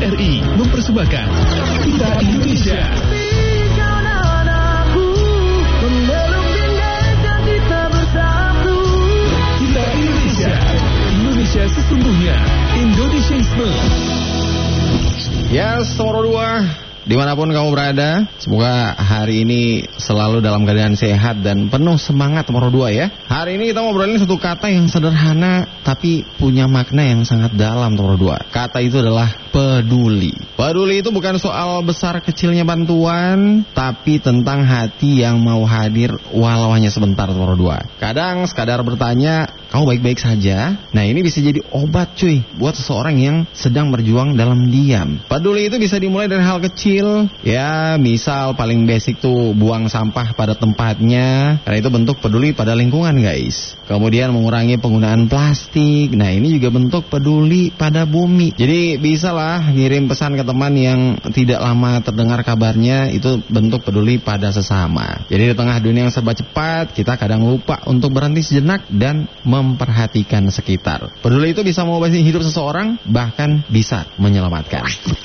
RRI mempersembahkan Kita Indonesia. Kita Indonesia. Indonesia sesungguhnya. Indonesianisme. Yes, nomor 2. Dimanapun kamu berada, semoga hari ini selalu dalam keadaan sehat dan penuh semangat nomor 2 ya. Hari ini kita ngobrolin satu kata yang sederhana tapi punya makna yang sangat dalam nomor 2. Kata itu adalah peduli. Peduli itu bukan soal besar kecilnya bantuan, tapi tentang hati yang mau hadir walau hanya sebentar nomor 2. Kadang sekadar bertanya, kamu baik-baik saja? Nah, ini bisa jadi obat cuy buat seseorang yang sedang berjuang dalam diam. Peduli itu bisa dimulai dari hal kecil. Ya, misal paling basic tuh buang sampah pada tempatnya, karena itu bentuk peduli pada lingkungan guys. Kemudian mengurangi penggunaan plastik. Nah, ini juga bentuk peduli pada bumi. Jadi bisa lah ngirim pesan ke teman yang tidak lama terdengar kabarnya, itu bentuk peduli pada sesama. Jadi di tengah dunia yang serba cepat, kita kadang lupa untuk berhenti sejenak dan memperhatikan sekitar. Peduli itu bisa mengubah hidup seseorang, bahkan bisa menyelamatkan.